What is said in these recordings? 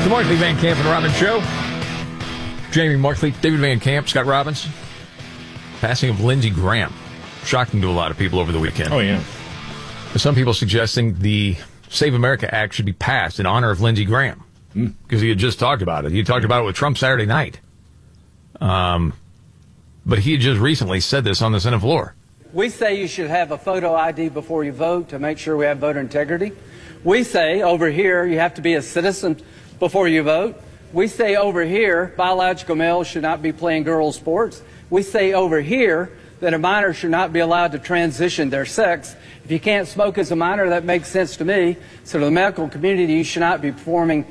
The Markley, Van Camp, and Robbins Show. Jamie Markley, David Van Camp, Scott Robbins. Passing of Lindsey Graham. Shocking to a lot of people over the weekend. Oh, yeah. Some people suggesting the Save America Act should be passed in honor of Lindsey Graham. Because he had just talked about it. He talked about it with Trump Saturday night. But he had just recently said this on the Senate floor. We say you should have a photo ID before you vote to make sure we have voter integrity. We say over here you have to be a citizen before you vote. We say over here biological males should not be playing girls' sports. We say over here that a minor should not be allowed to transition their sex. If you can't smoke as a minor, that makes sense to me. So to the medical community, you should not be performing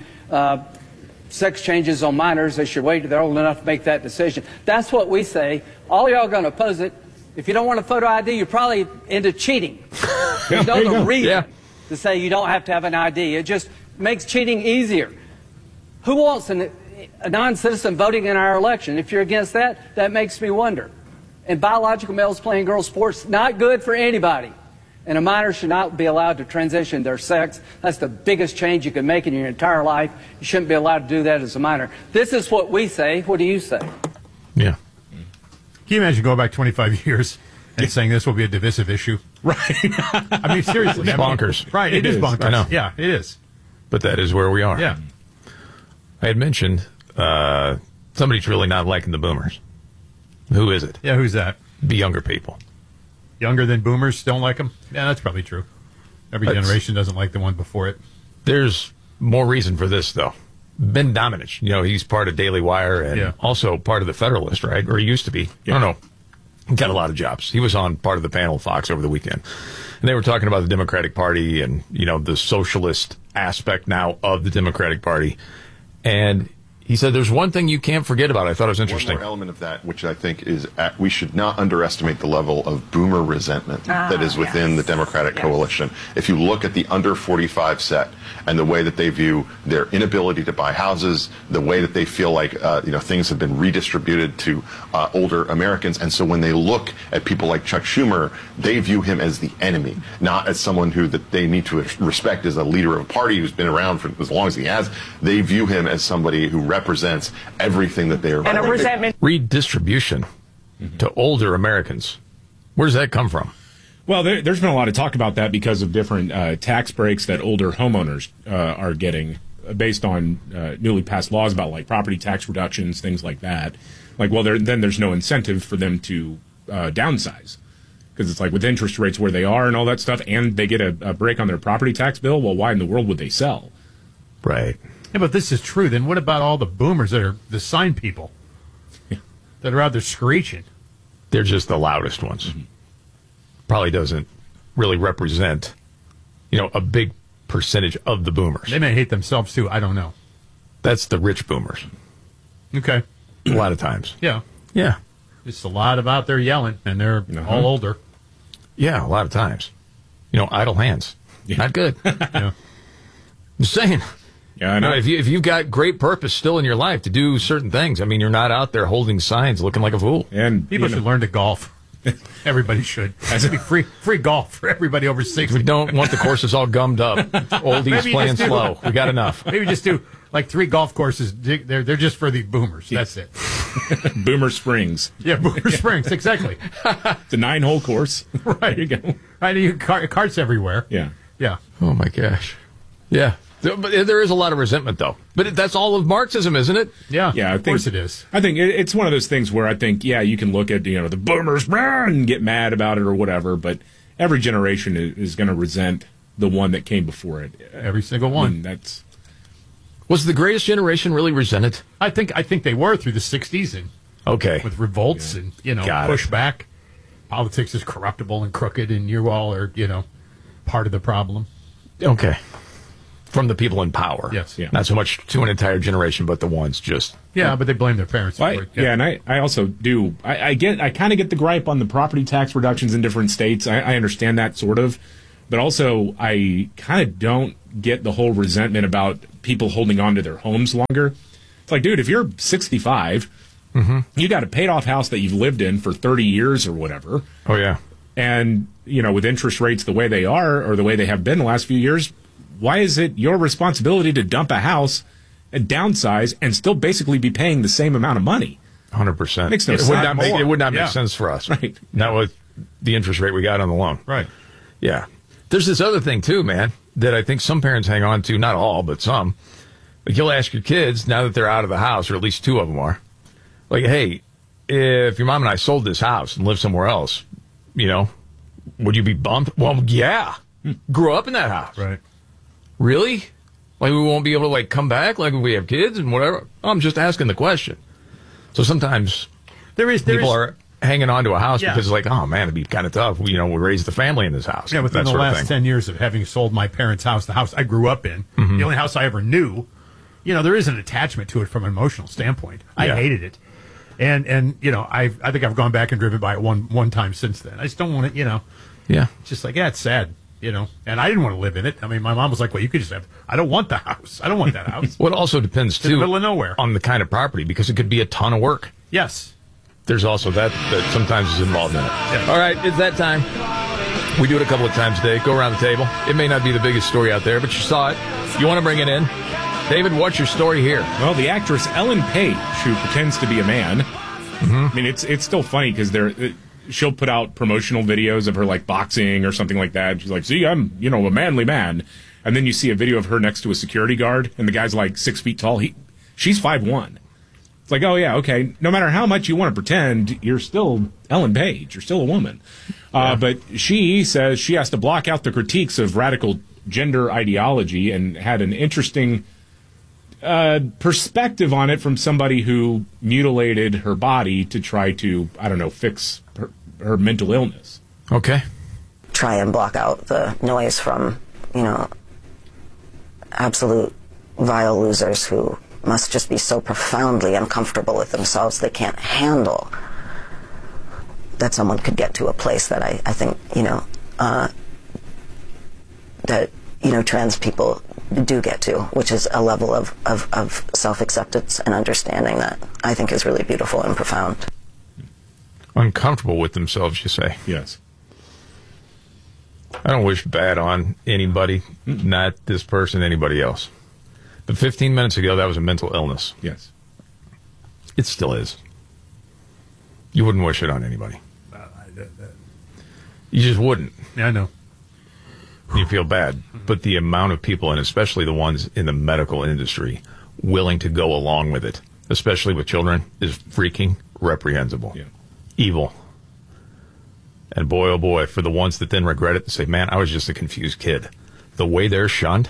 sex changes on minors. They should wait till they're old enough to make that decision. That's what we say. All y'all are going to oppose it. If you don't want a photo ID, you're probably into cheating. There's no reason to say you don't have to have an ID. It just makes cheating easier. Who wants a non-citizen voting in our election? If you're against that, that makes me wonder. And biological males playing girls' sports, not good for anybody. And a minor should not be allowed to transition their sex. That's the biggest change you can make in your entire life. You shouldn't be allowed to do that as a minor. This is what we say. What do you say? Yeah. Can you imagine going back 25 years and saying this will be a divisive issue? Right. I mean, seriously. It's bonkers. Right, it is bonkers. I know. Yeah, it is. But that is where we are. Yeah. I had mentioned somebody's really not liking the boomers. Who is it? Yeah, who's that? The younger people. Younger than boomers don't like them? Yeah, that's probably true. Every generation doesn't like the one before it. There's more reason for this, though. Ben Domenech, he's part of Daily Wire and also part of the Federalist, right? Or he used to be. Yeah. I don't know. He got a lot of jobs. He was on part of the panel of Fox over the weekend. And they were talking about the Democratic Party and, the socialist aspect now of the Democratic Party. And he said there's one thing you can't forget about. I thought it was interesting. One more element of that, which I think is we should not underestimate the level of boomer resentment that is within the Democratic coalition. If you look at the under 45 set and the way that they view their inability to buy houses, the way that they feel like things have been redistributed to older Americans, and so when they look at people like Chuck Schumer, they view him as the enemy, not as someone who that they need to respect as a leader of a party who's been around for as long as he has. They view him as somebody who represents everything that they are. And a resentment. Redistribution to older Americans. Where does that come from? Well, there's been a lot of talk about that because of different tax breaks that older homeowners are getting based on newly passed laws about like property tax reductions, things like that. Like, well, then there's no incentive for them to downsize because it's like with interest rates where they are and all that stuff, and they get a break on their property tax bill. Well, why in the world would they sell? Right. Yeah, but this is true. Then what about all the boomers that are the sign people that are out there screeching? They're just the loudest ones. Mm-hmm. Probably doesn't really represent, a big percentage of the boomers. They may hate themselves, too. I don't know. That's the rich boomers. Okay. A lot of times. Yeah. Yeah. Just a lot of out there yelling, and they're all older. Yeah, a lot of times. Idle hands. Yeah. Not good. Yeah. I'm saying. Yeah, I know. If you've got great purpose still in your life to do certain things, you're not out there holding signs looking like a fool. And people should learn to golf. Everybody should. That should be free golf for everybody over 60. We don't want the courses all gummed up. Oldies playing slow. We got enough. Maybe just do like 3 golf courses. They're just for the boomers. That's it. Boomer Springs. Yeah, Boomer Springs. Exactly. It's a 9-hole course. Right. There you go. I know carts everywhere. Yeah. Yeah. Oh my gosh. Yeah. But there is a lot of resentment, though. But that's all of Marxism, isn't it? Yeah, yeah. Of course it is. I think it's one of those things where I think, you can look at the boomers and get mad about it or whatever, but every generation is going to resent the one that came before it. Every single one. Was the greatest generation really resented? I think they were through the 60s and with revolts and pushback. Politics is corruptible and crooked, and you all are part of the problem. Okay. From the people in power. Yes. Yeah. Not so much to an entire generation, but the ones just... Yeah, but they blame their parents for it. Yeah, and I also do... I kind of get the gripe on the property tax reductions in different states. I understand that, sort of. But also, I kind of don't get the whole resentment about people holding on to their homes longer. It's like, dude, if you're 65, you got a paid-off house that you've lived in for 30 years or whatever. Oh, yeah. And, with interest rates the way they are, or the way they have been the last few years... Why is it your responsibility to dump a house and downsize and still basically be paying the same amount of money. 100%. Makes no sense. It would not make sense for us. Right. Not with the interest rate we got on the loan. Right. Yeah. There's this other thing, too, man, that I think some parents hang on to. Not all, but some. Like, you'll ask your kids, now that they're out of the house, or at least two of them are, like, hey, if your mom and I sold this house and lived somewhere else, would you be bummed? Well, yeah. Grew up in that house. Right. Really? Like, we won't be able to, come back? Like, if we have kids and whatever? I'm just asking the question. So sometimes people are hanging on to a house because, oh, man, it'd be kind of tough. We raised the family in this house. Yeah, within the last 10 years of having sold my parents' house, the house I grew up in, the only house I ever knew, there is an attachment to it from an emotional standpoint. I hated it. And I think I've gone back and driven by it one time since then. I just don't want it, Yeah. It's just like, it's sad. And I didn't want to live in it. I mean, my mom was like, well, you could just have, I don't want the house. I don't want that house. Well, it also depends, too, in the middle of nowhere, on the kind of property, because it could be a ton of work. Yes. There's also that sometimes is involved in it. Yeah. All right, it's that time. We do it a couple of times a day. Go around the table. It may not be the biggest story out there, but you saw it. You want to bring it in. David, what's your story here? Well, the actress Ellen Page, who pretends to be a man. I mean, it's still funny because she'll put out promotional videos of her boxing or something like that. She's like, see, I'm, a manly man. And then you see a video of her next to a security guard and the guy's 6 feet tall. She's 5'1". It's like, oh yeah, okay. No matter how much you want to pretend, you're still Ellen Page. You're still a woman. But she says she has to block out the critiques of radical gender ideology and had an interesting perspective on it from somebody who mutilated her body to try to, fix her mental illness. Okay. Try and block out the noise from, absolute vile losers who must just be so profoundly uncomfortable with themselves they can't handle that someone could get to a place that I think, that, trans people do get to, which is a level of self-acceptance and understanding that I think is really beautiful and profound. Uncomfortable with themselves, you say? Yes. I don't wish bad on anybody, not this person, anybody else. But 15 minutes ago, that was a mental illness. Yes. It still is. You wouldn't wish it on anybody. You just wouldn't. Yeah, I know. You feel bad. But the amount of people, and especially the ones in the medical industry, willing to go along with it, especially with children, is freaking reprehensible. Yeah. Evil. And boy, oh boy, for the ones that then regret it and say, man, I was just a confused kid. The way they're shunned,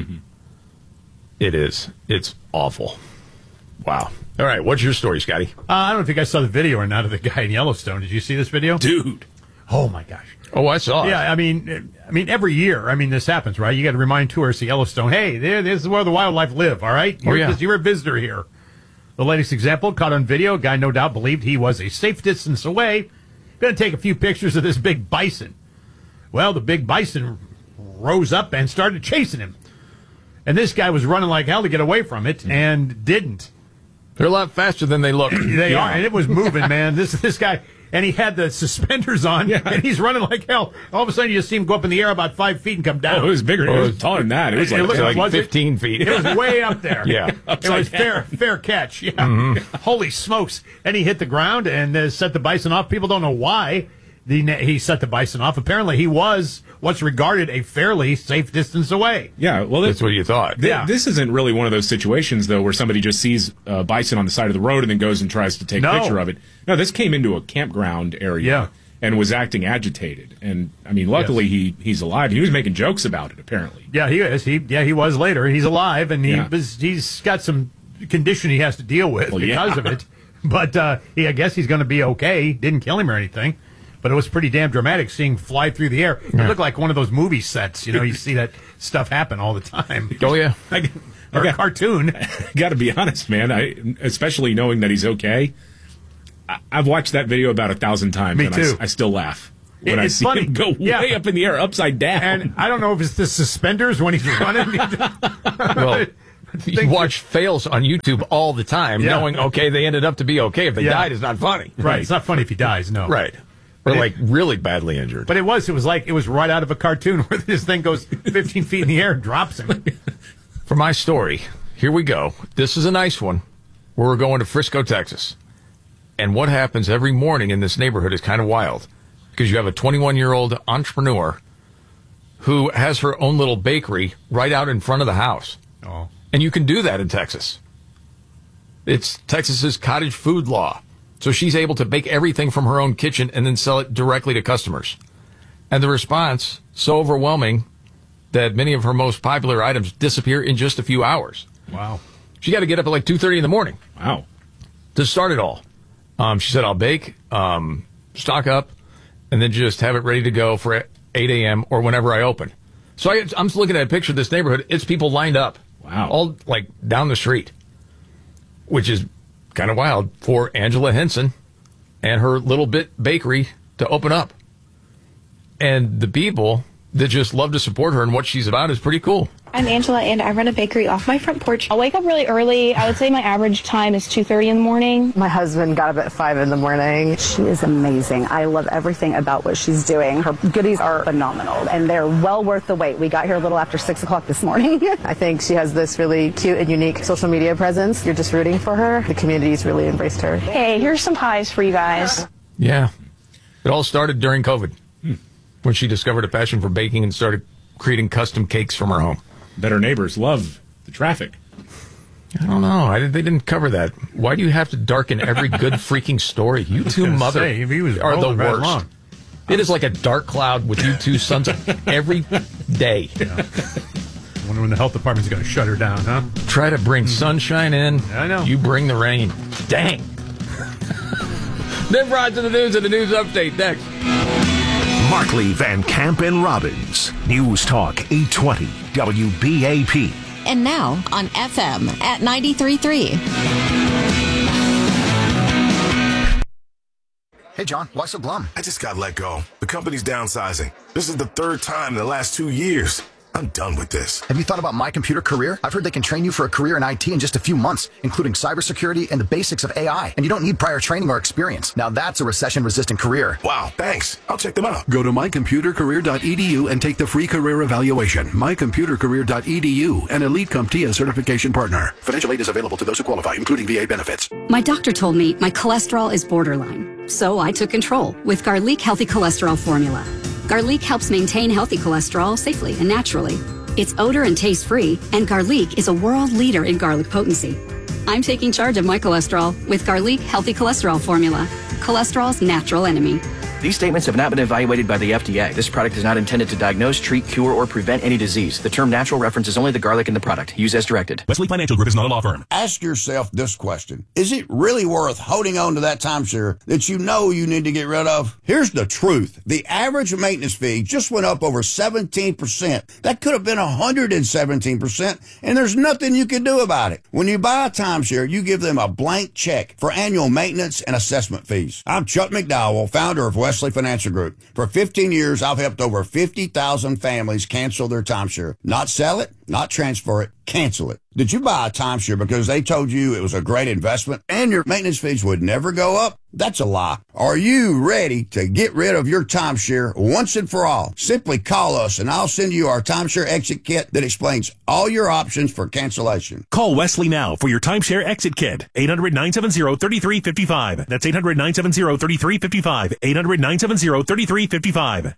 it's awful. Wow. All right, what's your story, Scotty? I don't think I saw the video or not of the guy in Yellowstone. Did you see this video? Dude. Oh, my gosh. Oh, I saw it. Yeah, I mean, every year, this happens, right? You got to remind tourists of Yellowstone, hey, this is where the wildlife live, all right? You're a visitor here. The latest example, caught on video, a guy no doubt believed he was a safe distance away. Going to take a few pictures of this big bison. Well, the big bison rose up and started chasing him. And this guy was running like hell to get away from it and didn't. They're a lot faster than they look. They are, and it was moving, man. This guy, and he had the suspenders on, and he's running like hell. All of a sudden, you just see him go up in the air about 5 feet and come down. Oh, it was bigger. It was taller than that. It was like 15 feet. It was way up there. Yeah. It was fair catch. Yeah. Mm-hmm. Holy smokes. And he hit the ground and set the bison off. People don't know why he set the bison off. Apparently, he was what's regarded a fairly safe distance away. Yeah, well, that's what you thought. This isn't really one of those situations, though, where somebody just sees a bison on the side of the road and then goes and tries to take a picture of it. No, this came into a campground area and was acting agitated. And, luckily he's alive. He was making jokes about it, apparently. Yeah, he is. He was later. He's alive, and he's got some condition he has to deal with because of it. But I guess he's going to be okay. Didn't kill him or anything. But it was pretty damn dramatic seeing him fly through the air. It looked like one of those movie sets. You see that stuff happen all the time. Oh, yeah. Or a cartoon. Got to be honest, man. Especially knowing that he's okay. I've watched that video about 1,000 times. Me too. I still laugh when I see him go way up in the air, upside down. And I don't know if it's the suspenders when he's running. Well, you watch fails on YouTube all the time, knowing, they ended up to be okay. If they died, it's not funny. Right. It's not funny if he dies, no. Right. Or really badly injured. But it was right out of a cartoon where this thing goes 15 feet in the air and drops him. For my story, here we go. This is a nice one. We're going to Frisco, Texas. And what happens every morning in this neighborhood is kind of wild because you have a 21-year-old entrepreneur who has her own little bakery right out in front of the house. Oh. And you can do that in Texas. It's Texas's cottage food law. So she's able to bake everything from her own kitchen and then sell it directly to customers. And the response, so overwhelming that many of her most popular items disappear in just a few hours. Wow. She got to get up at like 2:30 in the morning. Wow. To start it all. She said, I'll bake, stock up, and then just have it ready to go for 8 a.m. or whenever I open. So I'm just looking at a picture of this neighborhood. It's people lined up. Wow. All like down the street, which is kind of wild for Angela Henson and her little bit bakery to open up. And the people that just love to support her and what she's about is pretty cool. I'm Angela, and I run a bakery off my front porch. I'll wake up really early. I would say my average time is 2:30 in the morning. My husband got up at 5 in the morning. She is amazing. I love everything about what she's doing. Her goodies are phenomenal, and they're well worth the wait. We got here a little after 6 o'clock this morning. I think she has this really cute and unique social media presence. You're just rooting for her. The community's really embraced her. Hey, here's some pies for you guys. Yeah. It all started during COVID when she discovered a passion for baking and started creating custom cakes from her home. Better neighbors love the traffic. I don't know. They didn't cover that. Why do you have to darken every good freaking story? You two are the worst. It is like a dark cloud with you two sons every day. Yeah. Wonder when the health department's going to shut her down, huh? Try to bring sunshine in. I know. You bring the rain. Dang. Then brought to the news and the news update next. Markley, Van Camp, and Robbins. News Talk 820 WBAP. And now on FM at 93.3. Hey, John, why so glum? I just got let go. The company's downsizing. This is the third time in the last 2 years. I'm done with this. Have you thought about My Computer Career? I've heard they can train you for a career in IT in just a few months, including cybersecurity and the basics of AI. And you don't need prior training or experience. Now that's a recession-resistant career. Wow, thanks. I'll check them out. Go to mycomputercareer.edu and take the free career evaluation. Mycomputercareer.edu, an Elite CompTIA certification partner. Financial aid is available to those who qualify, including VA benefits. My doctor told me my cholesterol is borderline, so I took control with Garlic Healthy Cholesterol Formula. Garlic helps maintain healthy cholesterol safely and naturally. It's odor and taste free, and Garlic is a world leader in garlic potency. I'm taking charge of my cholesterol with Garlic Healthy Cholesterol Formula, cholesterol's natural enemy. These statements have not been evaluated by the FDA. This product is not intended to diagnose, treat, cure, or prevent any disease. The term natural references only the garlic in the product. Use as directed. Wesley Financial Group is not a law firm. Ask yourself this question. Is it really worth holding on to that timeshare that you know you need to get rid of? Here's the truth. The average maintenance fee just went up over 17%. That could have been 117%, and there's nothing you can do about it. When you buy a timeshare, you give them a blank check for annual maintenance and assessment fees. I'm Chuck McDowell, founder of Wesley Financial Group. For 15 years, I've helped over 50,000 families cancel their timeshare. Not sell it, not transfer it, cancel it. Did you buy a timeshare because they told you it was a great investment and your maintenance fees would never go up? That's a lie. Are you ready to get rid of your timeshare once and for all? Simply call us and I'll send you our timeshare exit kit that explains all your options for cancellation. Call Wesley now for your timeshare exit kit. 800-970-3355. That's 800-970-3355. 800-970-3355.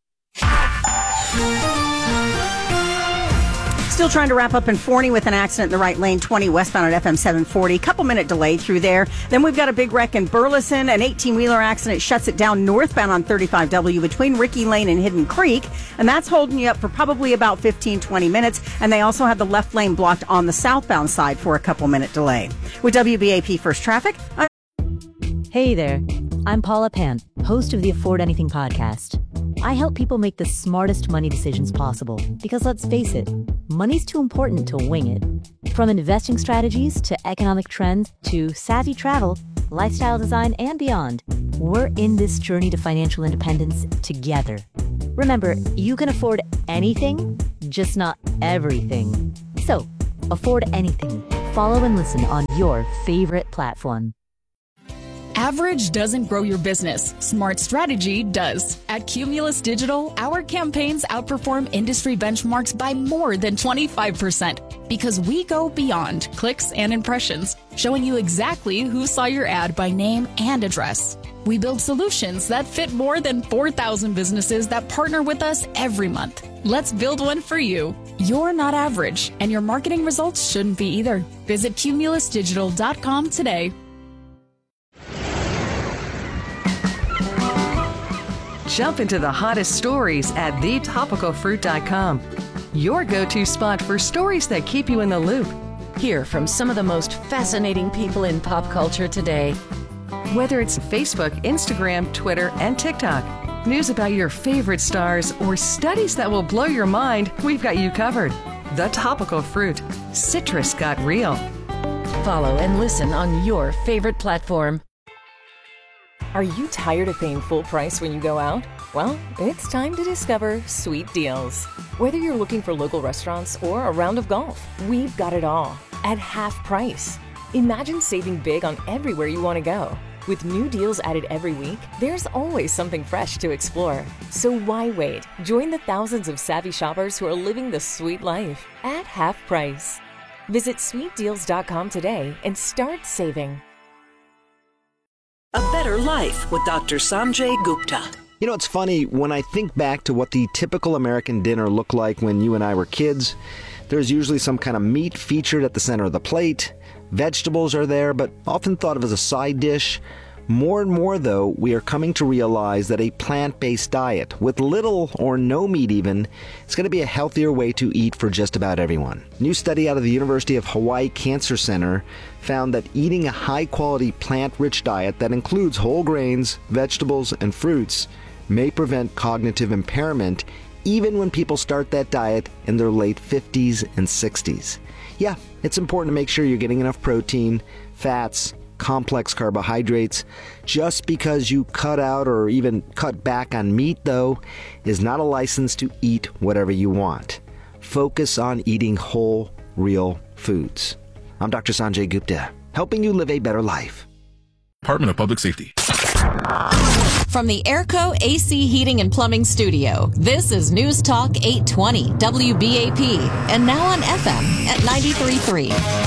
Still trying to wrap up in Forney with an accident in the right lane, 20 westbound at FM 740. Couple-minute delay through there. Then we've got a big wreck in Burleson. An 18-wheeler accident shuts it down northbound on 35W between Ricky Lane and Hidden Creek. And that's holding you up for probably about 15-20 minutes. And they also had the left lane blocked on the southbound side for a couple-minute delay. With WBAP First Traffic, Hey there. I'm Paula Pant, host of the Afford Anything podcast. I help people make the smartest money decisions possible because, let's face it, money's too important to wing it. From investing strategies to economic trends to savvy travel, lifestyle design, and beyond, we're in this journey to financial independence together. Remember, you can afford anything, just not everything. So, afford anything. Follow and listen on your favorite platform. Average doesn't grow your business. Smart strategy does. At Cumulus Digital, our campaigns outperform industry benchmarks by more than 25% because we go beyond clicks and impressions, showing you exactly who saw your ad by name and address. We build solutions that fit more than 4,000 businesses that partner with us every month. Let's build one for you. You're not average, and your marketing results shouldn't be either. Visit cumulusdigital.com today. Jump into the hottest stories at thetopicalfruit.com. Your go-to spot for stories that keep you in the loop. Hear from some of the most fascinating people in pop culture today. Whether it's Facebook, Instagram, Twitter, and TikTok, news about your favorite stars, or studies that will blow your mind, we've got you covered. The Topical Fruit. Citrus got real. Follow and listen on your favorite platform. Are you tired of paying full price when you go out? Well, it's time to discover Sweet Deals. Whether you're looking for local restaurants or a round of golf, we've got it all at half price. Imagine saving big on everywhere you want to go. With new deals added every week, there's always something fresh to explore. So why wait? Join the thousands of savvy shoppers who are living the sweet life at half price. Visit sweetdeals.com today and start saving. A Better Life with Dr. Sanjay Gupta. You know, it's funny, when I think back to what the typical American dinner looked like when you and I were kids, there's usually some kind of meat featured at the center of the plate. Vegetables are there, but often thought of as a side dish. More and more, though, we are coming to realize that a plant-based diet, with little or no meat even, is going to be a healthier way to eat for just about everyone. A new study out of the University of Hawaii Cancer Center found that eating a high-quality plant-rich diet that includes whole grains, vegetables, and fruits may prevent cognitive impairment even when people start that diet in their late 50s and 60s. Yeah, it's important to make sure you're getting enough protein, fats, complex carbohydrates. Just because you cut out or even cut back on meat, though, is not a license to eat whatever you want. Focus on eating whole, real foods. I'm Dr. Sanjay Gupta, helping you live a better life. Department of Public Safety. From the Airco AC Heating and Plumbing Studio, this is News Talk 820 WBAP, and now on FM at 93.3.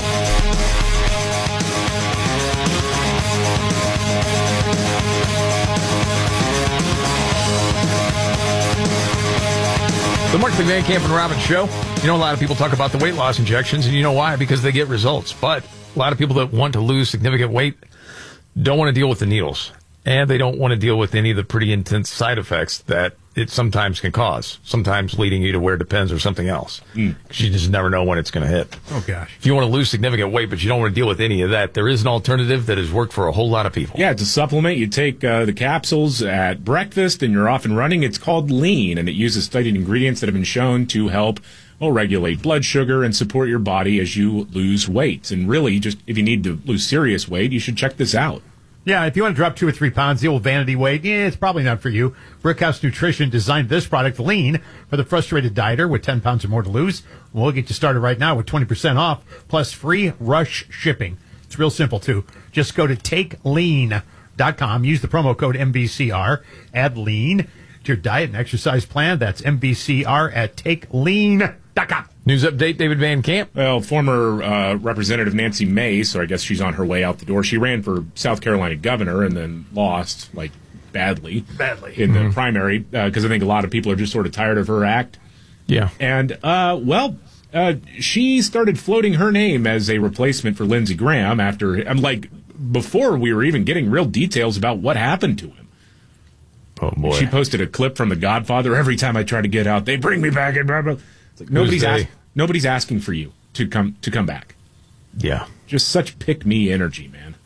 The Markley, Van Camp and Robbins Show. You know, a lot of people talk about the weight loss injections, and you know why? Because they get results. But a lot of people that want to lose significant weight don't want to deal with the needles. And they don't want to deal with any of the pretty intense side effects that it sometimes can cause, sometimes leading you to wear Depends or something else. Because you just never know when it's going to hit. Oh, gosh. If you want to lose significant weight, but you don't want to deal with any of that, there is an alternative that has worked for a whole lot of people. Yeah, it's a supplement. You take the capsules at breakfast and you're off and running. It's called Lean, and it uses studied ingredients that have been shown to help regulate blood sugar and support your body as you lose weight. And really, just if you need to lose serious weight, you should check this out. Yeah, if you want to drop 2 or 3 pounds, the old vanity weight, it's probably not for you. Brickhouse Nutrition designed this product, Lean, for the frustrated dieter with 10 pounds or more to lose. We'll get you started right now with 20% off, plus free rush shipping. It's real simple, too. Just go to TakeLean.com, use the promo code MVCR, add Lean to your diet and exercise plan. That's MVCR at TakeLean.com. News update, David Van Camp. Well, former Representative Nancy Mace, so I guess she's on her way out the door. She ran for South Carolina governor and then lost, badly in the primary, because I think a lot of people are just sort of tired of her act. Yeah. And, she started floating her name as a replacement for Lindsey Graham before we were even getting real details about what happened to him. Oh, boy. She posted a clip from The Godfather. Every time I try to get out, they bring me back and blah, blah. It's like nobody's asking for you to come back. Yeah. Just such pick-me energy, man.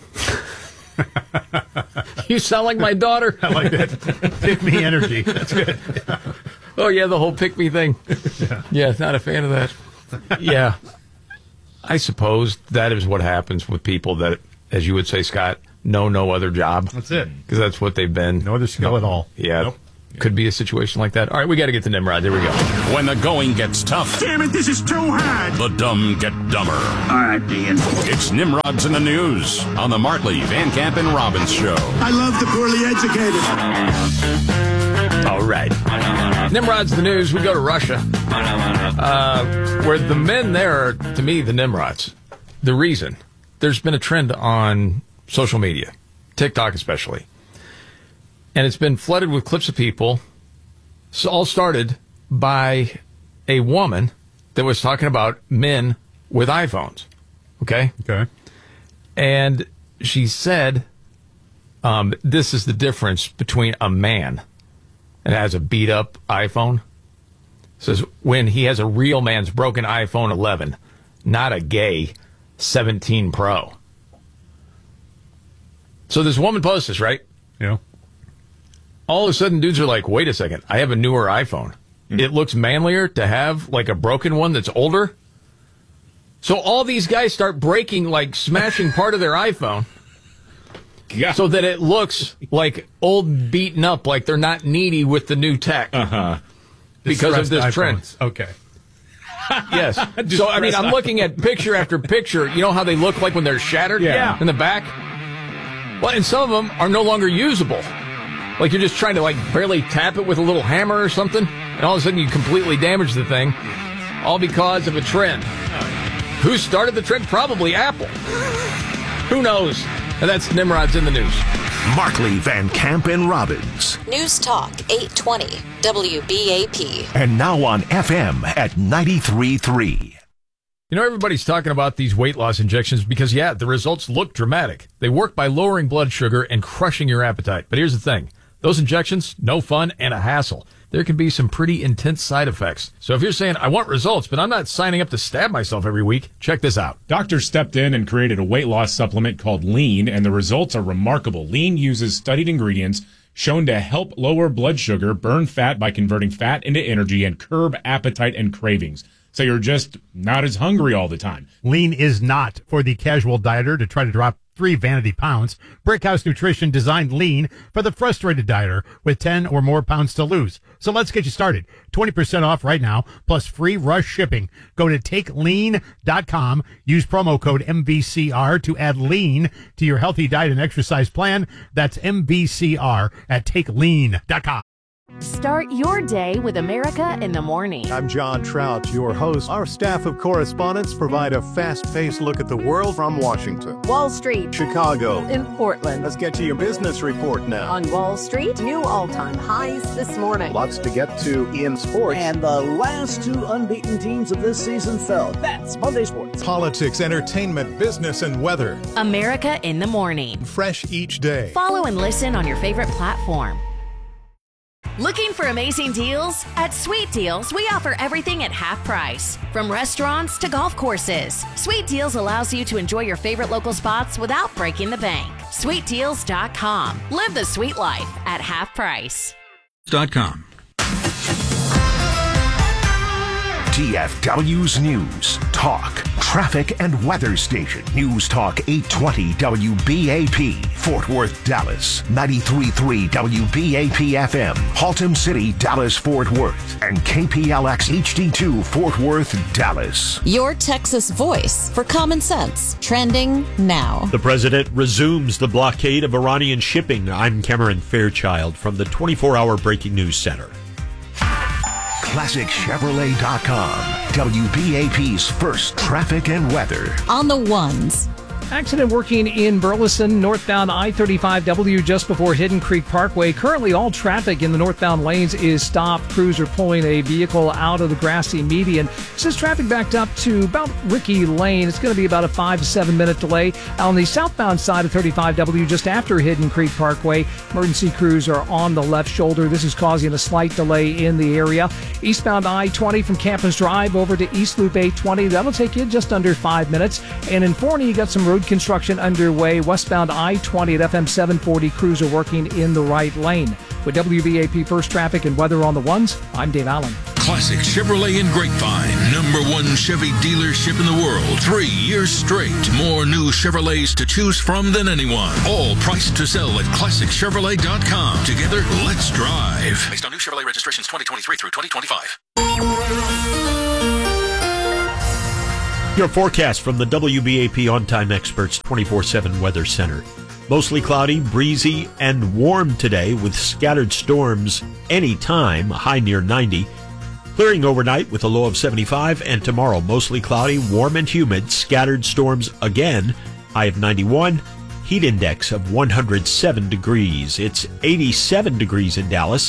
You sound like my daughter. I like that. Pick-me energy. That's good. Oh, yeah, the whole pick-me thing. Yeah, not a fan of that. Yeah. I suppose that is what happens with people that, as you would say, Scott, know no other job. That's it. Because that's what they've been. No other skill at all. Yeah. Nope. Could be a situation like that. All right, we got to get to Nimrod. There we go. When the going gets tough. Damn it, this is too hard. The dumb get dumber. All right, Dean. It's Nimrod's in the News on the Markley, Van Camp, and Robbins Show. I love the poorly educated. All right. Nimrod's in the News. We go to Russia, where the men there are, to me, the Nimrods. The reason, there's been a trend on social media, TikTok especially, and it's been flooded with clips of people. It's all started by a woman that was talking about men with iPhones. Okay? Okay. And she said, this is the difference between a man that has a beat-up iPhone. Says when he has a real man's broken iPhone 11, not a gay 17 Pro. So this woman posts this, right? Yeah. All of a sudden, dudes are like, wait a second, I have a newer iPhone. It looks manlier to have like a broken one that's older. So all these guys start breaking, like smashing part of their iPhone so that it looks like old, beaten up, like they're not needy with the new tech. Because of this iPhones. trend. Okay. Yes. So, I mean, I'm looking at picture after picture. You know how they look like when they're shattered in the back? Well, and some of them are no longer usable. Like you're just trying to like barely tap it with a little hammer or something, and all of a sudden you completely damage the thing, all because of a trend. Who started the trend? Probably Apple. Who knows? And that's Nimrod's in the News. Markley, Van Camp, and Robbins. News Talk 820 WBAP. And now on FM at 93.3. You know, everybody's talking about these weight loss injections because, yeah, the results look dramatic. They work by lowering blood sugar and crushing your appetite. But here's the thing. Those injections, no fun and a hassle. There can be some pretty intense side effects. So if you're saying, I want results, but I'm not signing up to stab myself every week, check this out. Doctors stepped in and created a weight loss supplement called Lean, and the results are remarkable. Lean uses studied ingredients shown to help lower blood sugar, burn fat by converting fat into energy, and curb appetite and cravings. So you're just not as hungry all the time. Lean is not for the casual dieter to try to drop 3 vanity pounds. Brickhouse Nutrition designed Lean for the frustrated dieter with 10 or more pounds to lose. So let's get you started. 20% off right now, plus free rush shipping. Go to takelean.com. Use promo code MVCR to add Lean to your healthy diet and exercise plan. That's MVCR at takelean.com. Start your day with America in the Morning. I'm John Trout, your host. Our staff of correspondents provide a fast-paced look at the world from Washington, Wall Street, Chicago, in Portland. Let's get to your business report now. On Wall Street, new all-time highs this morning. Lots to get to in sports. And the last 2 unbeaten teams of this season fell. That's Monday Sports. Politics, entertainment, business, and weather. America in the Morning. Fresh each day. Follow and listen on your favorite platform. Looking for amazing deals? At Sweet Deals, we offer everything at half price. From restaurants to golf courses, Sweet Deals allows you to enjoy your favorite local spots without breaking the bank. SweetDeals.com. Live the sweet life at half price. .com. DFW's News, Talk, Traffic, and Weather Station. News Talk 820 WBAP, Fort Worth, Dallas. 93.3 WBAP FM, Haltom City, Dallas, Fort Worth. And KPLX HD2, Fort Worth, Dallas. Your Texas voice for common sense. Trending now. The president resumes the blockade of Iranian shipping. I'm Cameron Fairchild from the 24-hour Breaking News Center. ClassicChevrolet.com, WBAP's first traffic and weather. On the ones. Accident working in Burleson, northbound I-35W just before Hidden Creek Parkway. Currently, all traffic in the northbound lanes is stopped. Crews are pulling a vehicle out of the grassy median. Says traffic backed up to about Ricky Lane. It's going to be about a 5 to 7 minute delay. On the southbound side of 35W just after Hidden Creek Parkway, emergency crews are on the left shoulder. This is causing a slight delay in the area. Eastbound I-20 from Campus Drive over to East Loop 820. That'll take you just under 5 minutes. And in Forney, you got some road construction underway. Westbound I-20 at FM 740. Crews are working in the right lane. With WBAP First Traffic and Weather on the Ones, I'm Dave Allen. Classic Chevrolet in Grapevine, number #1 Chevy dealership in the world. 3 years straight. More new Chevrolets to choose from than anyone. All priced to sell at ClassicChevrolet.com. Together, let's drive. Based on new Chevrolet registrations 2023 through 2025. Your forecast from the WBAP On-Time Experts 24/7 Weather Center. Mostly cloudy, breezy, and warm today with scattered storms anytime, a high near 90. Clearing overnight with a low of 75, and tomorrow mostly cloudy, warm and humid, scattered storms again, high of 91, heat index of 107 degrees. It's 87 degrees in Dallas,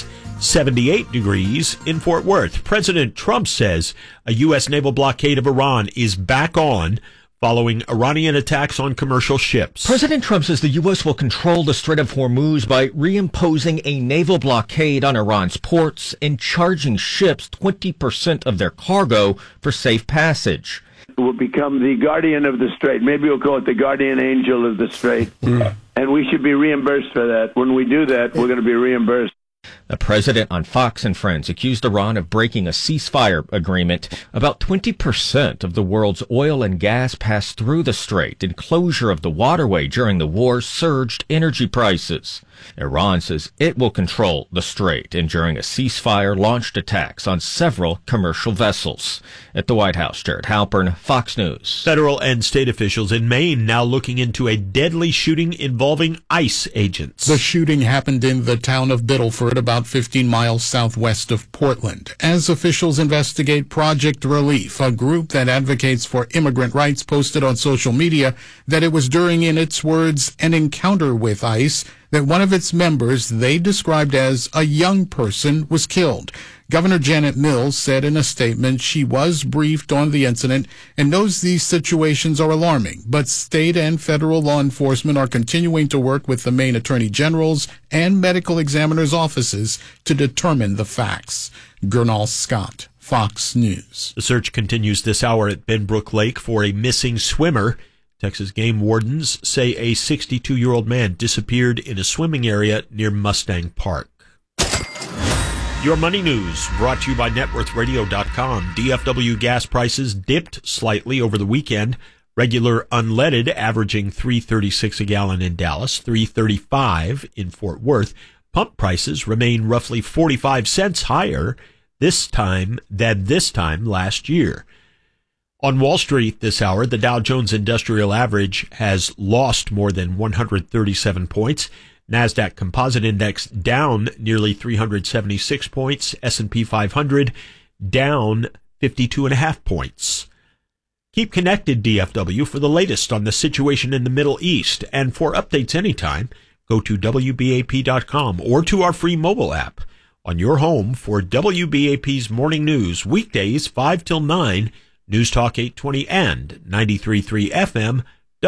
78 degrees in Fort Worth. President Trump says a U.S. naval blockade of Iran is back on following Iranian attacks on commercial ships. President Trump says the U.S. will control the Strait of Hormuz by reimposing a naval blockade on Iran's ports and charging ships 20% of their cargo for safe passage. Will become the guardian of the Strait. Maybe we'll call it the guardian angel of the Strait. And we should be reimbursed for that. When we do that, we're going to be reimbursed. The president on Fox and Friends accused Iran of breaking a ceasefire agreement. About 20% of the world's oil and gas passed through the strait, and closure of the waterway during the war surged energy prices. Iran says it will control the strait and during a ceasefire launched attacks on several commercial vessels. At the White House, Jared Halpern, Fox News. Federal and state officials in Maine now looking into a deadly shooting involving ICE agents. The shooting happened in the town of Biddleford, about 15 miles southwest of Portland. As officials investigate, Project Relief, a group that advocates for immigrant rights, posted on social media that it was during, in its words, an encounter with ICE that one of its members, they described as a young person, was killed. Governor Janet Mills said in a statement she was briefed on the incident and knows these situations are alarming, but state and federal law enforcement are continuing to work with the Maine Attorney General's and medical examiners' offices to determine the facts. Gernal Scott, Fox News. The search continues this hour at Benbrook Lake for a missing swimmer. Texas game wardens say a 62-year-old man disappeared in a swimming area near Mustang Park. Your money news brought to you by NetworthRadio.com. DFW gas prices dipped slightly over the weekend. Regular unleaded averaging $3.36 a gallon in Dallas, $3.35 in Fort Worth. Pump prices remain roughly 45 cents higher this time last year. On Wall Street this hour, the Dow Jones Industrial Average has lost more than 137 points. NASDAQ Composite Index down nearly 376 points. S&P 500 down 52.5 points. Keep connected, DFW, for the latest on the situation in the Middle East. And for updates anytime, go to WBAP.com or to our free mobile app on your home for WBAP's morning news, weekdays 5 till 9, News Talk 820 and 93.3 FM,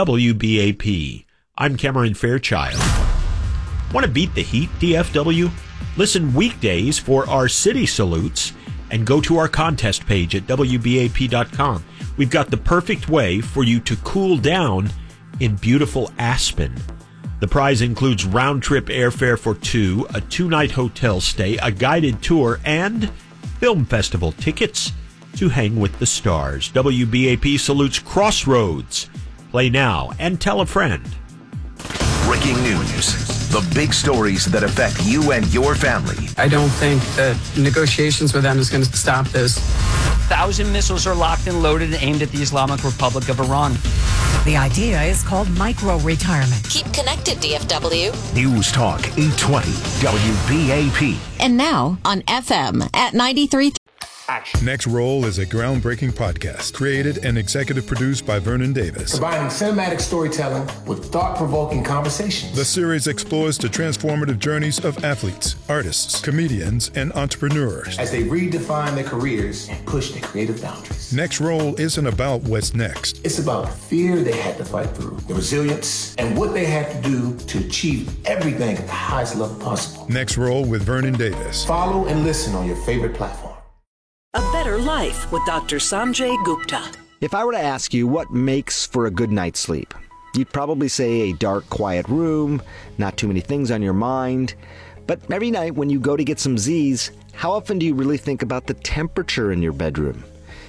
WBAP. I'm Cameron Fairchild. Want to beat the heat, DFW? Listen weekdays for our city salutes and go to our contest page at WBAP.com. We've got the perfect way for you to cool down in beautiful Aspen. The prize includes round-trip airfare for two, a 2-night hotel stay, a guided tour, and film festival tickets to hang with the stars. WBAP salutes Crossroads. Play now and tell a friend. Breaking news. The big stories that affect you and your family. I don't think that negotiations with them is going to stop this. 1,000 missiles are locked and loaded and aimed at the Islamic Republic of Iran. The idea is called micro-retirement. Keep connected, DFW. News Talk 820 WBAP. And now on FM at 93. Next Roll is a groundbreaking podcast created and executive produced by Vernon Davis. Combining cinematic storytelling with thought-provoking conversations. The series explores the transformative journeys of athletes, artists, comedians, and entrepreneurs as they redefine their careers and push their creative boundaries. Next Roll isn't about what's next. It's about the fear they had to fight through, the resilience, and what they had to do to achieve everything at the highest level possible. Next Roll with Vernon Davis. Follow and listen on your favorite platform. A Better Life with Dr. Sanjay Gupta. If I were to ask you what makes for a good night's sleep, you'd probably say a dark, quiet room, not too many things on your mind. But every night when you go to get some Z's, how often do you really think about the temperature in your bedroom?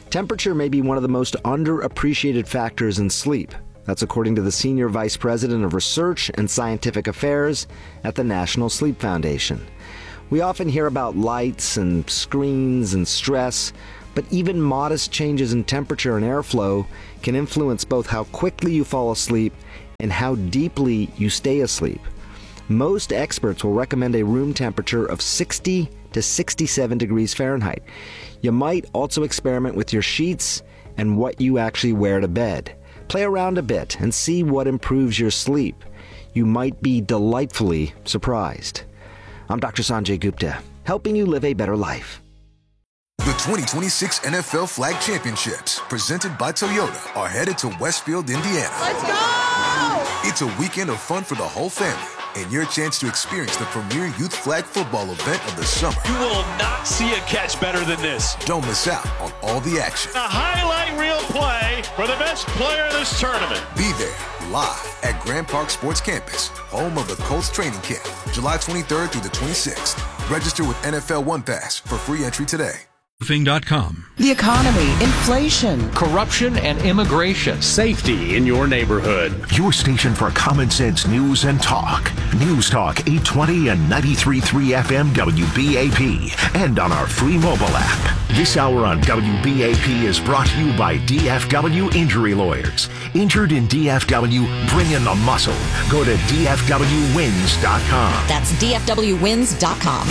Temperature may be one of the most underappreciated factors in sleep. That's according to the Senior Vice President of Research and Scientific Affairs at the National Sleep Foundation. We often hear about lights and screens and stress, but even modest changes in temperature and airflow can influence both how quickly you fall asleep and how deeply you stay asleep. Most experts will recommend a room temperature of 60 to 67 degrees Fahrenheit. You might also experiment with your sheets and what you actually wear to bed. Play around a bit and see what improves your sleep. You might be delightfully surprised. I'm Dr. Sanjay Gupta, helping you live a better life. The 2026 NFL Flag Championships, presented by Toyota, are headed to Westfield, Indiana. Let's go! It's a weekend of fun for the whole family, and your chance to experience the premier youth flag football event of the summer. You will not see a catch better than this. Don't miss out on all the action. A highlight reel play for the best player in this tournament. Be there, live at Grand Park Sports Campus, home of the Colts training camp, July 23rd through the 26th. Register with NFL One Pass for free entry today. Roofing.com. The economy, inflation, corruption and immigration, safety in your neighborhood. Your station for common sense news and talk. News Talk 820 and 93.3 FM WBAP, and on our free mobile app. This hour on WBAP is brought to you by DFW Injury Lawyers. Injured in DFW, bring in the muscle. Go to DFWwins.com. That's DFWwins.com.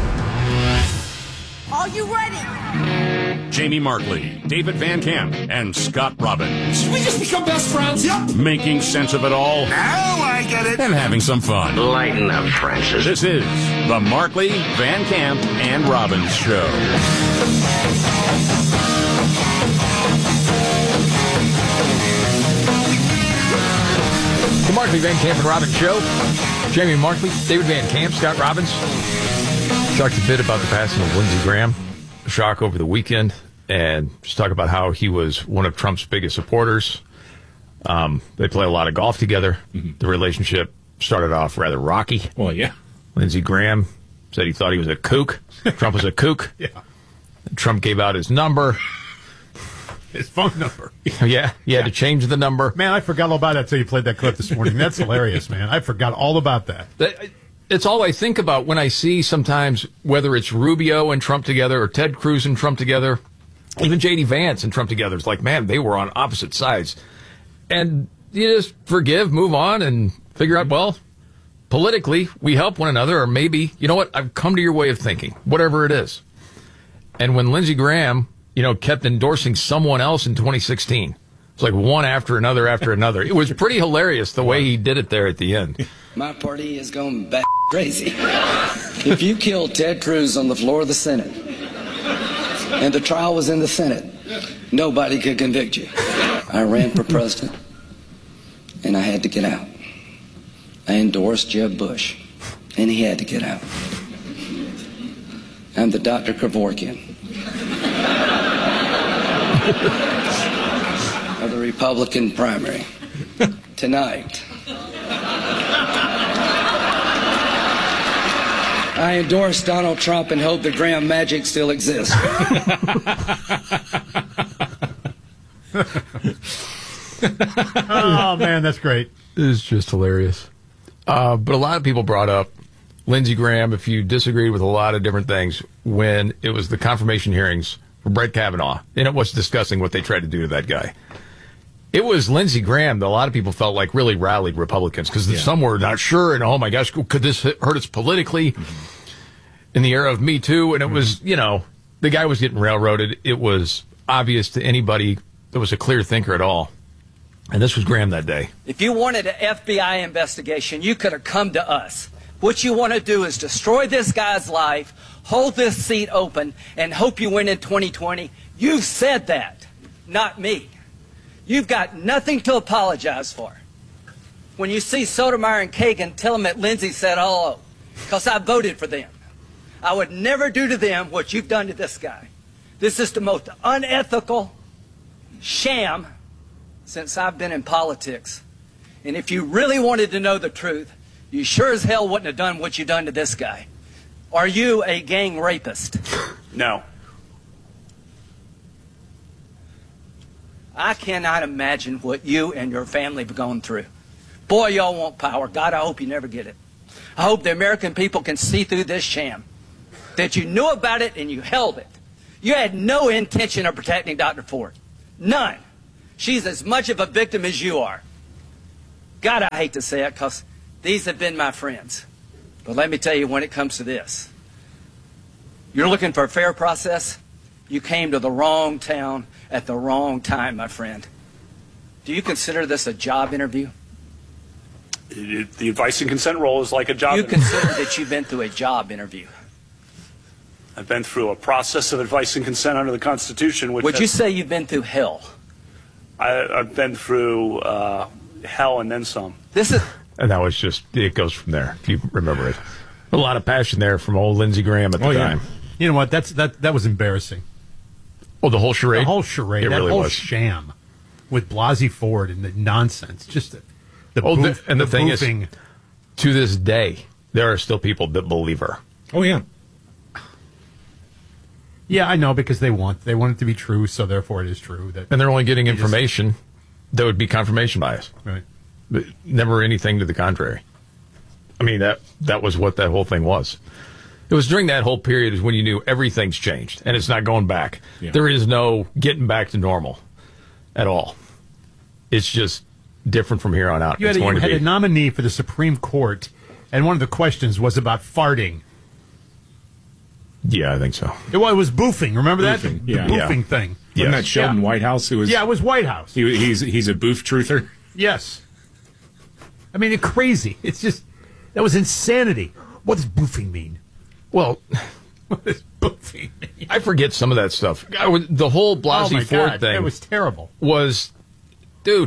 Are you ready? Jamie Markley, David Van Camp, and Scott Robbins. Should we just become best friends? Yep. Making sense of it all. Now I get it. And having some fun. Lighten up, Francis. This is the Markley, Van Camp, and Robbins Show. The Markley, Van Camp, and Robbins Show. Jamie Markley, David Van Camp, Scott Robbins. Talked a bit about the passing of Lindsey Graham, a shock over the weekend, and just talk about how he was one of Trump's biggest supporters. They play a lot of golf together. Mm-hmm. The relationship started off rather rocky. Well, yeah. Lindsey Graham said he thought he was a kook. Trump was a kook. Yeah. And Trump gave out his number. His phone number. Yeah, he had to change the number. Man, I forgot all about that until you played that clip this morning. That's hilarious, man. I forgot all about that. It's all I think about when I see sometimes whether it's Rubio and Trump together or Ted Cruz and Trump together, even J.D. Vance and Trump together. It's like, man, they were on opposite sides. And you just forgive, move on, and figure out, well, politically, we help one another, or maybe, you know what, I've come to your way of thinking, whatever it is. And when Lindsey Graham, kept endorsing someone else in 2016, it's like one after another after another. It was pretty hilarious the way he did it there at the end. My party is going back crazy. If you killed Ted Cruz on the floor of the Senate and the trial was in the Senate, nobody could convict you. I ran for president and I had to get out. I endorsed Jeb Bush and he had to get out. I'm the Dr. Kevorkian of the Republican primary. Tonight, I endorse Donald Trump and hope that Graham magic still exists. Oh, man, that's great. It's just hilarious. But a lot of people brought up Lindsey Graham, if you disagreed with a lot of different things, when it was the confirmation hearings for Brett Kavanaugh, and it was discussing what they tried to do to that guy. It was Lindsey Graham that a lot of people felt like really rallied Republicans, because some were not sure, and oh my gosh, could this hurt us politically in the era of Me Too? And it was, the guy was getting railroaded. It was obvious to anybody that was a clear thinker at all. And this was Graham that day. If you wanted an FBI investigation, you could have come to us. What you want to do is destroy this guy's life, hold this seat open, and hope you win in 2020. You said that, not me. You've got nothing to apologize for. When you see Sotomayor and Kagan, tell them that Lindsey said hello, because I voted for them. I would never do to them what you've done to this guy. This is the most unethical sham since I've been in politics. And if you really wanted to know the truth, you sure as hell wouldn't have done what you done to this guy. Are you a gang rapist? No. I cannot imagine what you and your family have gone through. Boy, y'all want power. God, I hope you never get it. I hope the American people can see through this sham, that you knew about it and you held it. You had no intention of protecting Dr. Ford. None. She's as much of a victim as you are. God, I hate to say it because these have been my friends. But let me tell you, when it comes to this, you're looking for a fair process? You came to the wrong town at the wrong time, my friend. Do you consider this a job interview? The advice and consent role is like a job interview. You consider that you've been through a job interview? I've been through a process of advice and consent under the Constitution. Would you say you've been through hell? I've been through hell and then some. And that was just, it goes from there, if you remember it. A lot of passion there from old Lindsey Graham at the time. You know what? That was embarrassing. Oh, the whole charade? The whole charade. It that really whole was. Sham with Blasey Ford and the nonsense. Just the thing boofing. Is, to this day, there are still people that believe her. Oh, yeah. Yeah, I know, because they want it to be true, so therefore it is true. And they're only getting information that would be confirmation bias. Right. But never anything to the contrary. I mean, that was what that whole thing was. It was during that whole period is when you knew everything's changed, and it's not going back. Yeah. There is no getting back to normal at all. It's just different from here on out. You had a nominee for the Supreme Court, and one of the questions was about farting. Yeah, I think so. It was boofing. Remember that? Boofing. The boofing thing. Wasn't that Sheldon Whitehouse? Who was? Yeah, it was Whitehouse. He's a boof truther. Yes. I mean, it's crazy. It's just, that was insanity. What does boofing mean? Well, what does boofing mean? I forget some of that stuff. The whole Blasey Ford thing. It was terrible. Dude,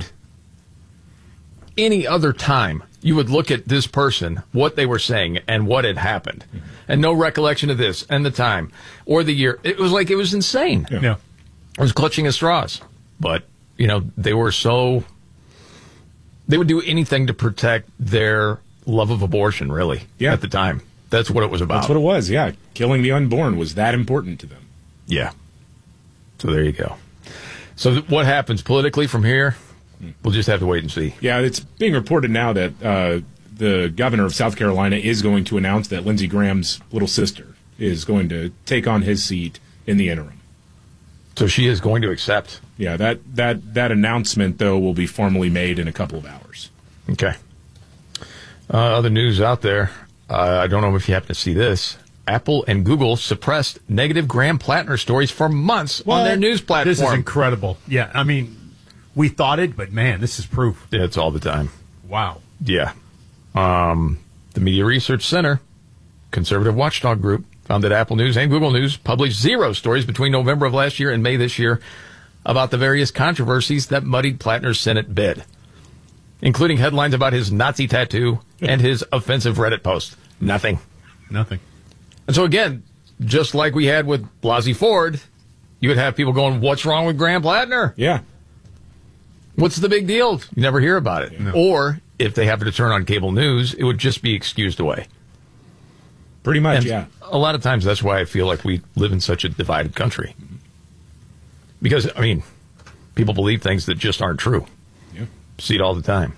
any other time you would look at this person, what they were saying, and what had happened, and no recollection of this, and the time, or the year. It was like, it was insane. Yeah. It was clutching at straws. But, they were they would do anything to protect their love of abortion, really, at the time. That's what it was about. That's what it was, yeah. Killing the unborn was that important to them. Yeah. So there you go. So what happens politically from here? We'll just have to wait and see. Yeah, it's being reported now that the governor of South Carolina is going to announce that Lindsey Graham's little sister is going to take on his seat in the interim. So she is going to accept. Yeah, that announcement, though, will be formally made in a couple of hours. Okay. Other news out there. I don't know if you happen to see this. Apple and Google suppressed negative Graham Plattner stories for months on their news platform. This is incredible. Yeah, I mean, we thought it, but man, this is proof. Yeah, it's all the time. Wow. Yeah. The Media Research Center, conservative watchdog group, found that Apple News and Google News published 0 stories between November of last year and May this year about the various controversies that muddied Plattner's Senate bid, including headlines about his Nazi tattoo and his offensive Reddit post. Nothing. And so again, just like we had with Blasey Ford, you would have people going, what's wrong with Graham Plattner? Yeah. What's the big deal? You never hear about it. No. Or if they happen to turn on cable news, it would just be excused away. Pretty much, and yeah. A lot of times that's why I feel like we live in such a divided country. Because, I mean, people believe things that just aren't true. Yeah. See it all the time.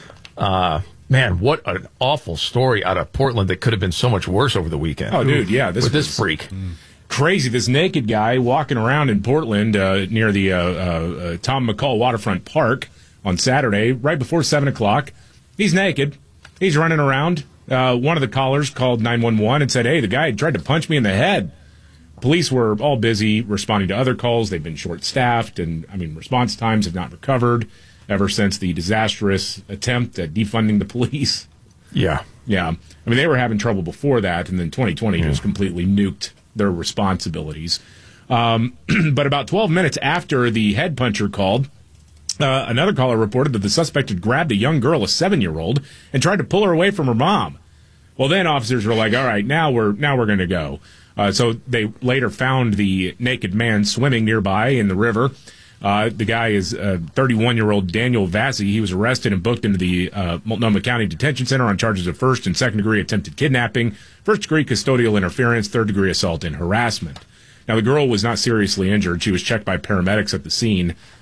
Man, what an awful story out of Portland that could have been so much worse over the weekend. Oh, dude, yeah. With this freak. Crazy. This naked guy walking around in Portland near the Tom McCall Waterfront Park on Saturday, right before 7 o'clock. He's naked. He's running around. One of the callers called 911 and said, hey, the guy tried to punch me in the head. Police were all busy responding to other calls. They've been short-staffed, and, I mean, response times have not recovered ever since the disastrous attempt at defunding the police. Yeah. Yeah. I mean, they were having trouble before that, and then 2020 just completely nuked their responsibilities. But about 12 minutes after the head puncher called, another caller reported that the suspect had grabbed a young girl, a 7-year-old, and tried to pull her away from her mom. Well, then officers were like, all right, now we're going to go. So they later found the naked man swimming nearby in the river. The guy is 31-year-old Daniel Vassie. He was arrested and booked into the Multnomah County Detention Center on charges of first and second-degree attempted kidnapping, first-degree custodial interference, third-degree assault, and harassment. Now, the girl was not seriously injured. She was checked by paramedics at the scene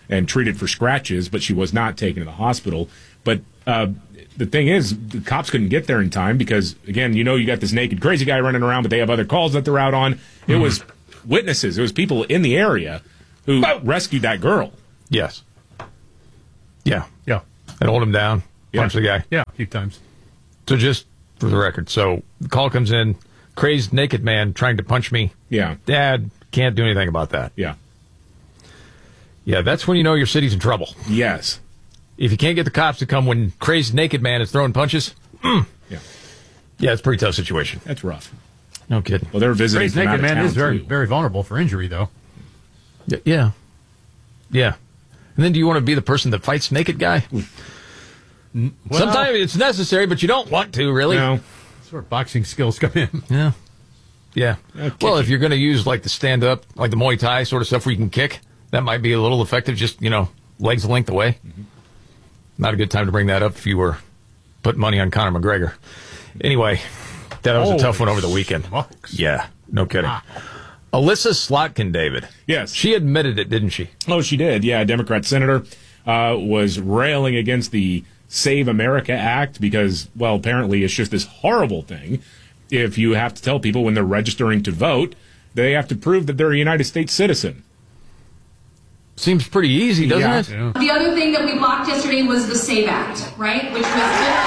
and treated for scratches, but she was not taken to the hospital. But the thing is, the cops couldn't get there in time because, again, you got this naked crazy guy running around, but they have other calls that they're out on. It was witnesses. It was people in the area who rescued that girl. Yes. Yeah. And hold him down, punch the guy. Yeah, a few times. So just for the record, so the call comes in, crazed naked man trying to punch me. Yeah. Dad, can't do anything about that. Yeah. Yeah, that's when you know your city's in trouble. Yes. If you can't get the cops to come when crazed naked man is throwing punches, yeah, it's a pretty tough situation. That's rough. No kidding. Well, they're visiting Crazed naked man is very vulnerable for injury, though. Yeah. And then do you want to be the person that fights naked guy? Well, sometimes it's necessary, but you don't want to, really. No. That's where boxing skills come in. Yeah. Well, if you're going to use like the stand-up, like the Muay Thai sort of stuff where you can kick, that might be a little effective, just, legs the length away. Not a good time to bring that up if you were putting money on Conor McGregor. Anyway, that was a tough one over the weekend. Smokes. Yeah, no kidding. Alyssa Slotkin, David. Yes. She admitted it, didn't she? Oh, she did. Yeah, a Democrat senator was railing against the Save America Act because, well, apparently it's just this horrible thing. If you have to tell people when they're registering to vote, they have to prove that they're a United States citizen. Seems pretty easy, doesn't it? Yeah. The other thing that we blocked yesterday was the SAVE Act, right? Which was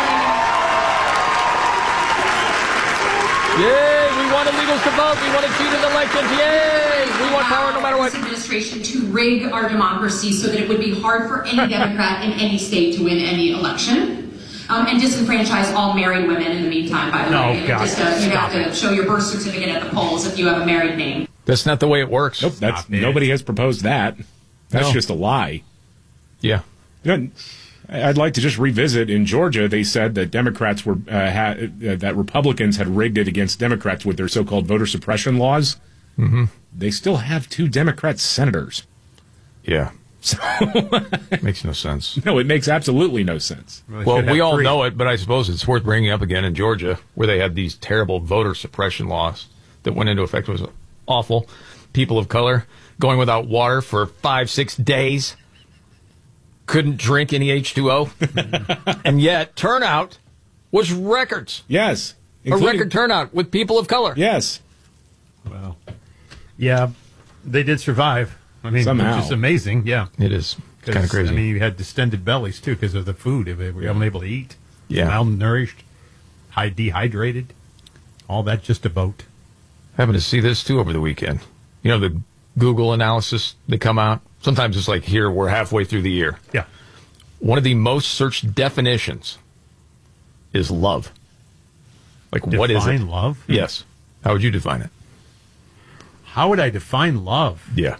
Yay! We want illegals to vote. We want to cheat in elections. Yay! We want power no matter what. This administration to rig our democracy so that it would be hard for any Democrat in any state to win any election. And disenfranchise all married women in the meantime, by the way. God. You have to show your birth certificate at the polls if you have a married name. That's not the way it works. Nope, nobody has proposed that. That's just a lie. Yeah. I'd like to just revisit. In Georgia, they said that Democrats were that Republicans had rigged it against Democrats with their so-called voter suppression laws. Mm-hmm. They still have 2 Democrat senators. Yeah. So makes no sense. No, it makes absolutely no sense. Well, we all know it, but I suppose it's worth bringing up again in Georgia, where they had these terrible voter suppression laws that went into effect. It was awful. People of color going without water for 5-6 days. Couldn't drink any H2O. And yet, turnout was records. Yes. A record turnout with people of color. Yes. Well, yeah, they did survive. I mean, somehow. Which is amazing. Yeah. It is. It's kind of crazy. I mean, you had distended bellies, too, because of the food. They were unable to eat. Yeah. Malnourished, dehydrated. All that just a boat. Happened to see this, too, over the weekend. The Google analysis, they come out. Sometimes it's like, here, we're halfway through the year. Yeah. One of the most searched definitions is love. Like, what is it? Define love? Yes. How would you define it? How would I define love? Yeah.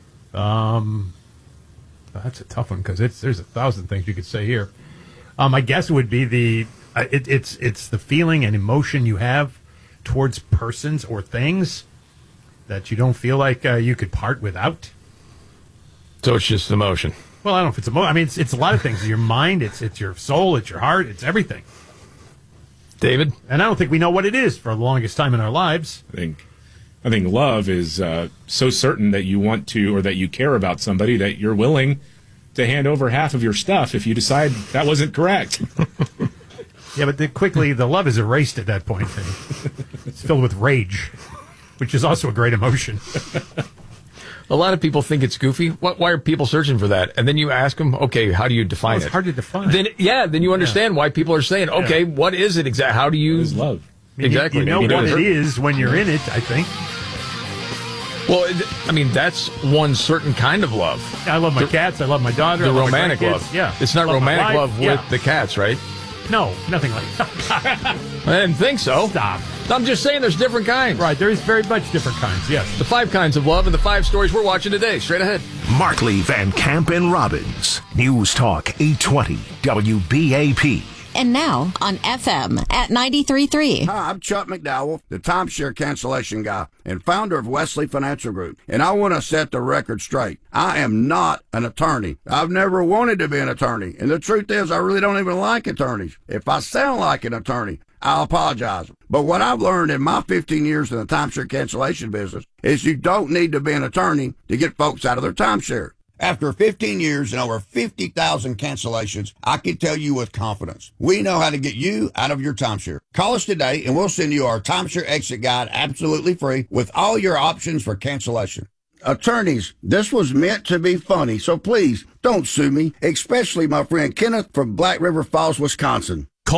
That's a tough one because there's 1,000 things you could say here. I guess it would be it's the feeling and emotion you have towards persons or things that you don't feel like you could part without. So it's just emotion. Well, I don't know if it's emotion. I mean, it's a lot of things. Your mind, it's your soul, it's your heart, it's everything. David? And I don't think we know what it is for the longest time in our lives. I think love is so certain that you want to or that you care about somebody that you're willing to hand over half of your stuff if you decide that wasn't correct. Yeah, but then quickly the love is erased at that point. It's filled with rage, which is also a great emotion. A lot of people think it's goofy. Why are people searching for that? And then you ask them, okay, how do you define it? It's hard to define. Then you understand why people are saying, okay, what is it exactly? How do you... What is love? Exactly. You know what it is when you're in it, I think. Well, I mean, that's one certain kind of love. I love my cats. I love my daughter. The I love romantic my love. Yeah. It's not romantic love with the cats, right? No, nothing like that. I didn't think so. Stop. I'm just saying there's different kinds. Right, there is very much different kinds, yes. The 5 kinds of love and the 5 stories we're watching today. Straight ahead. Markley, Van Camp, and Robbins. News Talk 820 WBAP. And now on FM at 93.3. Hi, I'm Chuck McDowell, the timeshare cancellation guy and founder of Wesley Financial Group. And I want to set the record straight. I am not an attorney. I've never wanted to be an attorney. And the truth is, I really don't even like attorneys. If I sound like an attorney, I'll apologize. But what I've learned in my 15 years in the timeshare cancellation business is you don't need to be an attorney to get folks out of their timeshare. After 15 years and over 50,000 cancellations, I can tell you with confidence, we know how to get you out of your timeshare. Call us today and we'll send you our timeshare exit guide absolutely free with all your options for cancellation. Attorneys, this was meant to be funny, so please don't sue me, especially my friend Kenneth from Black River Falls, Wisconsin.